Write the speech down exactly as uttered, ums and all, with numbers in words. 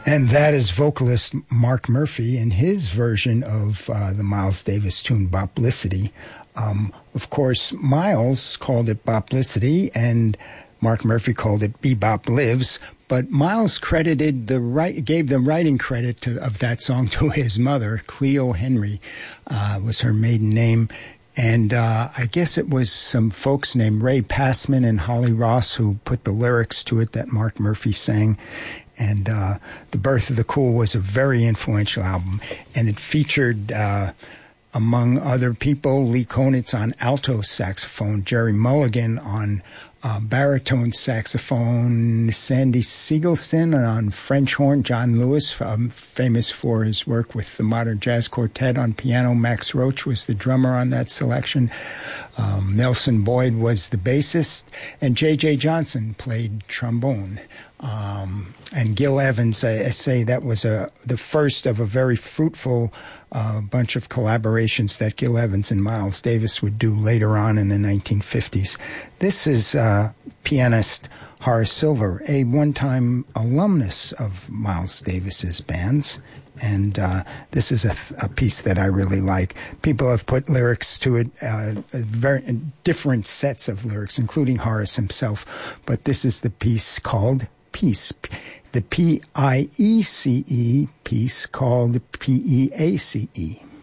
And that is vocalist Mark Murphy in his version of uh, the Miles Davis tune Boplicity. Um, of course, Miles called it Boplicity, and Mark Murphy called it Bebop Lives. But Miles credited the right, gave the writing credit to, of that song to his mother, Cleo Henry, uh, was her maiden name. And uh, I guess it was some folks named Ray Passman and Holly Ross who put the lyrics to it that Mark Murphy sang. And uh, The Birth of the Cool was a very influential album. And it featured, uh, among other people, Lee Konitz on alto saxophone, Jerry Mulligan on Uh, baritone saxophone, Sandy Siegelson on French horn, John Lewis, um, famous for his work with the Modern Jazz Quartet on piano. Max Roach was the drummer on that selection. Um, Nelson Boyd was the bassist, and J J Johnson played trombone. Um, and Gil Evans, I, I say that was a the first of a very fruitful uh, bunch of collaborations that Gil Evans and Miles Davis would do later on in the nineteen fifties. This is uh, pianist Horace Silver, a one-time alumnus of Miles Davis's bands. And uh, this is a, a piece that I really like. People have put lyrics to it, uh, very different sets of lyrics, including Horace himself. But this is the piece called Peace, the P I E C E piece called P E A C E.